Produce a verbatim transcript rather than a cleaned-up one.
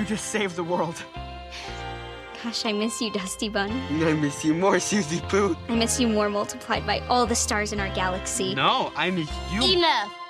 You just saved the world. Gosh, I miss you, Dusty Bun. I miss you more, Susie Pooh. I miss you more multiplied by all the stars in our galaxy. No, I miss you. Enough.